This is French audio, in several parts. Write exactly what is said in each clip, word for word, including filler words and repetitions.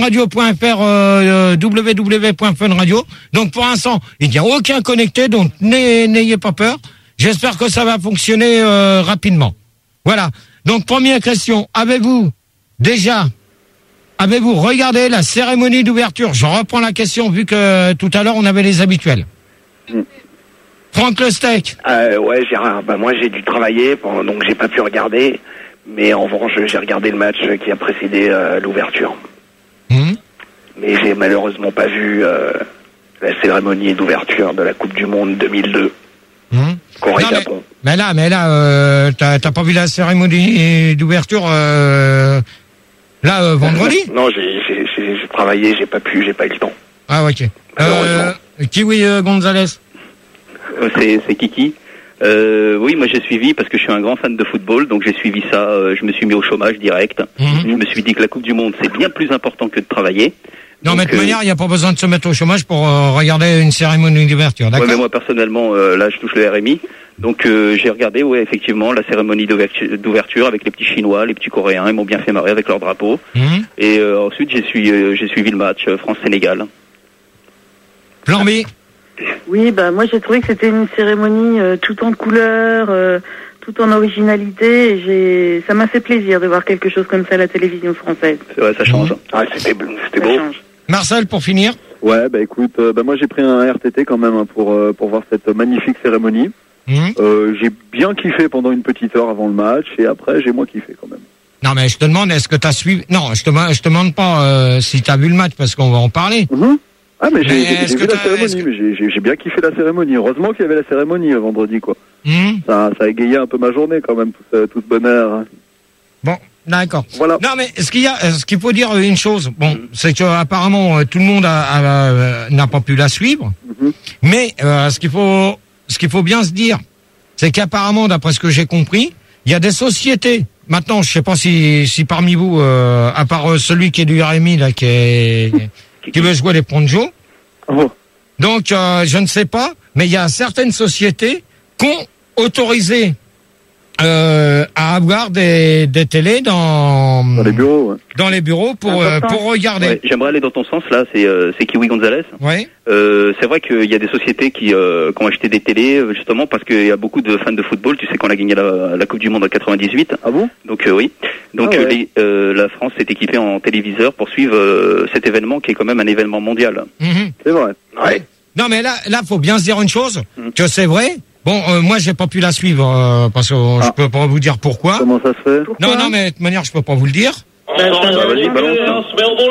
funradio point f r, euh, w w w point funradio. Donc pour l'instant, il n'y a aucun connecté, donc n'ayez pas peur. J'espère que ça va fonctionner euh, rapidement. Voilà. Donc première question, avez-vous déjà, avez-vous regardé la cérémonie d'ouverture? Je reprends la question vu que tout à l'heure on avait les habituels. Mm. Franck Lesteck. Euh, ouais, Gérard, bah moi j'ai dû travailler, donc j'ai pas pu regarder. Mais en revanche, j'ai regardé le match qui a précédé euh, l'ouverture. Mmh. Mais j'ai malheureusement pas vu euh, la cérémonie d'ouverture de la Coupe du Monde deux mille deux. Mmh. Corée-Japon. Mais, mais là, mais là, euh, t'as, t'as pas vu la cérémonie d'ouverture euh, là euh, vendredi? Non, j'ai, j'ai, j'ai, j'ai travaillé, j'ai pas pu, j'ai pas eu le temps. Ah ok. Euh, Kiwi euh, Gonzalez. C'est, c'est Kiki. Euh, oui, moi j'ai suivi parce que je suis un grand fan de football, donc j'ai suivi ça. Euh, je me suis mis au chômage direct. Mmh. Je me suis dit que la Coupe du Monde c'est bien plus important que de travailler. Non, donc, mais de toute euh, manière, il n'y a pas besoin de se mettre au chômage pour euh, regarder une cérémonie d'ouverture, d'accord? Ouais, mais moi personnellement, euh, là je touche le R M I, donc euh, j'ai regardé, ouais, effectivement, la cérémonie d'ouverture, d'ouverture avec les petits Chinois, les petits Coréens, ils m'ont bien fait marrer avec leur drapeau. Mmh. Et euh, ensuite j'ai suivi, euh, j'ai suivi le match euh, France-Sénégal. Plomby. Oui, bah moi j'ai trouvé que c'était une cérémonie euh, tout en couleurs, euh, tout en originalité. Et j'ai, ça m'a fait plaisir de voir quelque chose comme ça à la télévision française. C'est vrai, ça change. Mmh. Ouais, c'était, c'était beau. Change. Marcel, pour finir. Ouais, bah écoute, euh, bah moi j'ai pris un R T T quand même hein, pour euh, pour voir cette magnifique cérémonie. Mmh. Euh, j'ai bien kiffé pendant une petite heure avant le match et après j'ai moins kiffé quand même. Non mais je te demande, est-ce que t'as suivi? Non, je te je te demande pas euh, si t'as vu le match parce qu'on va en parler. Mmh. Ah mais j'ai, mais j'ai, j'ai vu la cérémonie, que... mais j'ai, j'ai, j'ai bien kiffé la cérémonie. Heureusement qu'il y avait la cérémonie euh, vendredi quoi. Mmh. Ça, ça a égayé un peu ma journée quand même, tout ce, tout ce bonheur. Hein. Bon, d'accord. Voilà. Non mais ce qu'il y a, ce qu'il faut dire une chose, bon, mmh. c'est que apparemment tout le monde a, a, a, n'a pas pu la suivre, mmh. mais euh, ce qu'il faut, ce qu'il faut bien se dire, c'est qu'apparemment, d'après ce que j'ai compris, il y a des sociétés. Maintenant, je sais pas si, si parmi vous, euh, à part euh, celui qui est du R M I là, qui est qui veut jouer les points de jeu. Oh. Donc, euh, je ne sais pas, mais il y a certaines sociétés qui ont autorisé euh, à avoir des, des télés dans, dans les bureaux, ouais. dans les bureaux pour, euh, pour regarder. Ouais, j'aimerais aller dans ton sens, là, c'est, euh, c'est Kiwi Gonzalez. Ouais. Euh, c'est vrai qu'il y a des sociétés qui, euh, qui ont acheté des télés, justement, parce qu'il y a beaucoup de fans de football. Tu sais qu'on a gagné la, la Coupe du Monde en quatre-vingt-dix-huit. Ah bon? Donc, euh, oui. Donc, ah ouais. euh, les, euh, la France s'est équipée en téléviseur pour suivre euh, cet événement qui est quand même un événement mondial. Mmh. C'est vrai. Ouais. Non, mais là, là, faut bien se dire une chose, mmh. que c'est vrai. Bon, euh, moi, j'ai pas pu la suivre euh, parce que euh, ah. je peux pas vous dire pourquoi. Comment ça se fait? Pourquoi? Non, non, mais de toute manière, je peux pas vous le dire. Bah, ça, vas-y, balance.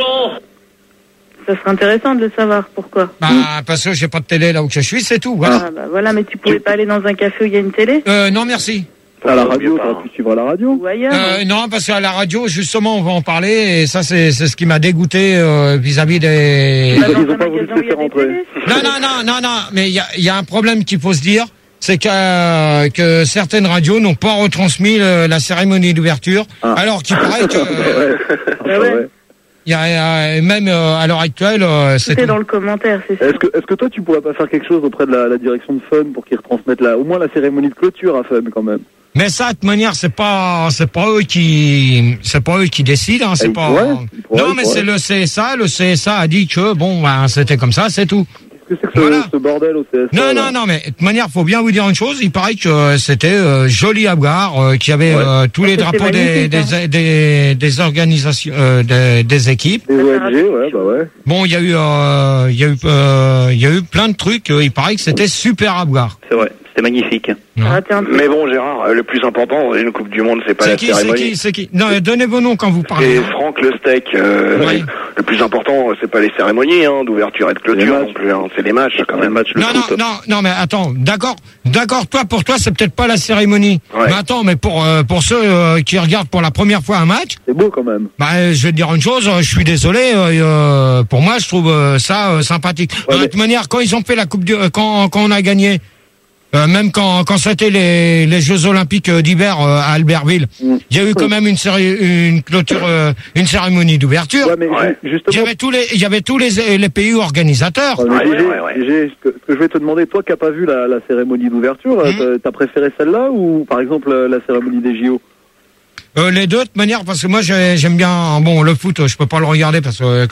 Ça serait intéressant de le savoir. Pourquoi? Bah, mmh. parce que j'ai pas de télé là où je suis, c'est tout. Voilà. Ah, bah, voilà, mais tu pouvais pas aller dans un café où il y a une télé? Euh, non, merci. À la radio, t'aurais pu suivre à la radio? Ou ailleurs? Euh, non, parce qu'à la radio, justement, on va en parler, et ça, c'est, c'est ce qui m'a dégoûté euh, vis-à-vis des... Bah, ils ont pas voulu te faire rentrer. Non, non, non, non, non, mais il y a, y a un problème qu'il faut se dire, c'est que, euh, que certaines radios n'ont pas retransmis le, la cérémonie d'ouverture, ah. alors qu'il paraît que... Euh, ouais. ouais. ouais. Il y a, même euh, à l'heure actuelle, euh, c'est tout est dans le commentaire, c'est sûr. Est-ce que, est-ce que toi, tu pourrais pas faire quelque chose auprès de la, la direction de Fun pour qu'ils retransmettent la, au moins la cérémonie de clôture à Fun quand même? Mais ça, de toute manière, c'est pas, c'est pas eux qui, c'est pas eux qui décident, hein, c'est Et pas. Pourrait, pourrait, non, mais c'est le C S A. Le C S A a dit que bon, ben, c'était comme ça, c'est tout. Qu'est-ce que c'est que voilà. ce, ce bordel au C S A? Non, non, non, mais de toute manière, faut bien vous dire une chose. Il paraît que c'était euh, joli à voir, euh, qu'il y avait ouais. euh, tous les drapeaux des, des, hein. des, des, des organisations, euh, des, des équipes. Des O N G, ouais, bah ouais. Bon, il y a eu, euh, il y a eu, euh, il y a eu plein de trucs. Euh, il paraît que c'était super à voir. C'est vrai. C'était magnifique. Ah, mais bon, Gérard, le plus important, une Coupe du Monde, c'est pas c'est la qui, cérémonie. C'est qui, c'est qui Non, donnez vos noms quand vous parlez. C'est Franck Lesteck. Euh, oui. Le plus important, c'est pas les cérémonies hein, d'ouverture et de clôture non plus. Hein, c'est les matchs quand même. Matchs, non, non, non, non, mais attends, d'accord, d'accord. Toi, pour toi, c'est peut-être pas la cérémonie. Ouais. Mais attends, mais pour euh, pour ceux euh, qui regardent pour la première fois un match, c'est beau quand même. Bah, je vais te dire une chose. Je suis désolé. Euh, pour moi, je trouve euh, ça euh, sympathique. Ouais, de toute mais... manière, quand ils ont fait la coupe, du, euh, quand quand on a gagné. Euh, même quand quand c'était les les Jeux Olympiques d'hiver euh, à Albertville, il mmh. y a eu quand même une série, une clôture, euh, une cérémonie d'ouverture. Ouais, mais ouais. Justement, il y avait tous les il y avait tous les les pays organisateurs. Ouais, ouais, ouais, ouais. Gégé, ce, que, ce que je vais te demander, toi qui n'as pas vu la, la cérémonie d'ouverture, mmh. t'as préféré celle-là ou par exemple la cérémonie des J O? Euh, les deux de toute manière parce que moi j'aime bien bon le foot, je peux pas le regarder parce que